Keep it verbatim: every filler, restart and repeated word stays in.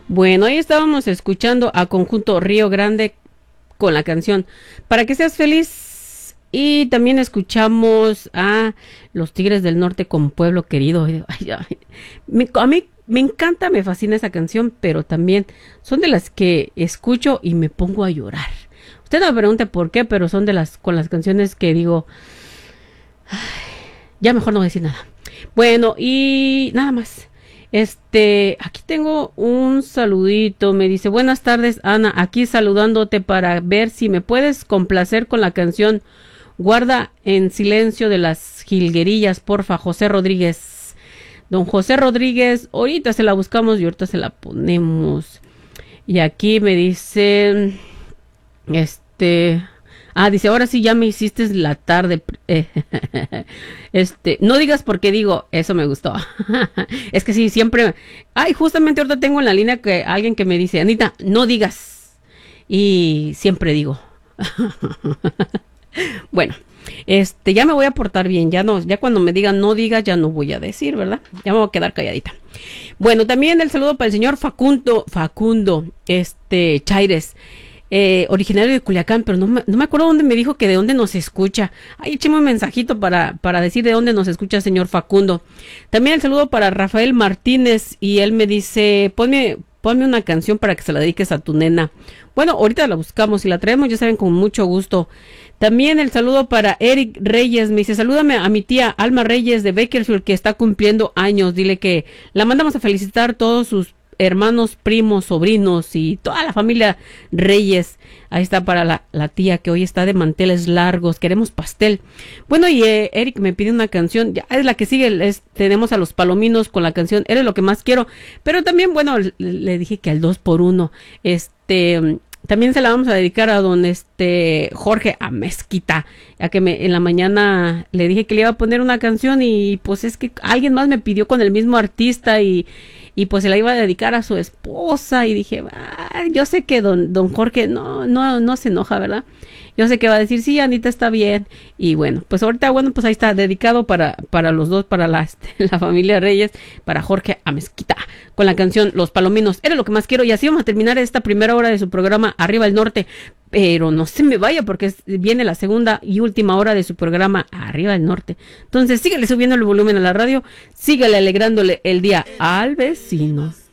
Bueno, ahí estábamos escuchando a Conjunto Río Grande con la canción Para que seas feliz. Y también escuchamos a Los Tigres del Norte con Pueblo Querido. Ay, ay, me, a mí me encanta, me fascina esa canción, pero también son de las que escucho y me pongo a llorar. Usted no me pregunte por qué, pero son de las con las canciones que digo, ay, ya mejor no voy a decir nada. Bueno, y nada más. Este, aquí tengo un saludito, me dice, buenas tardes Ana, aquí saludándote para ver si me puedes complacer con la canción Guarda en Silencio de las Jilguerillas, porfa, José Rodríguez. Don José Rodríguez, ahorita se la buscamos y ahorita se la ponemos. Y aquí me dicen, este... Ah, dice, ahora sí ya me hiciste la tarde. Este, no digas por qué digo, eso me gustó. Es que sí, siempre. Ay, justamente ahorita tengo en la línea que alguien que me dice, Anita, no digas. Y siempre digo. Bueno, este, ya me voy a portar bien, ya no, ya cuando me digan no digas, ya no voy a decir, ¿verdad? Ya me voy a quedar calladita. Bueno, también el saludo para el señor Facundo, Facundo, este, Chaires. Eh, originario de Culiacán, pero no me, no me acuerdo dónde me dijo que de dónde nos escucha. Ay, écheme un mensajito para, para decir de dónde nos escucha, señor Facundo. También el saludo para Rafael Martínez, y él me dice, ponme, ponme una canción para que se la dediques a tu nena. Bueno, ahorita la buscamos y la traemos, ya saben, con mucho gusto. También el saludo para Eric Reyes, me dice, salúdame a mi tía Alma Reyes de Bakersfield, que está cumpliendo años. Dile que la mandamos a felicitar todos sus hermanos, primos, sobrinos y toda la familia Reyes. Ahí está para la, la tía que hoy está de manteles largos. Queremos pastel. Bueno, y eh, Eric me pide una canción. Ya es la que sigue. Es, tenemos a los Palominos con la canción Eres lo que más quiero. Pero también, bueno, le, le dije que al dos por uno. Este... También se la vamos a dedicar a don este Jorge Amezquita, ya que me, en la mañana le dije que le iba a poner una canción y pues es que alguien más me pidió con el mismo artista y, y pues se la iba a dedicar a su esposa y dije, ah, yo sé que don, don Jorge no, no, no se enoja, ¿verdad? Yo sé que va a decir, sí, Anita, está bien. Y bueno, pues ahorita, bueno, pues ahí está, dedicado para, para los dos, para la, este, la familia Reyes, para Jorge Amezquita, con la canción Los Palominos. Era lo que más quiero. Y así vamos a terminar esta primera hora de su programa Arriba el Norte. Pero no se me vaya porque es, viene la segunda y última hora de su programa Arriba el Norte. Entonces síguele subiendo el volumen a la radio, síguele alegrándole el día al vecino.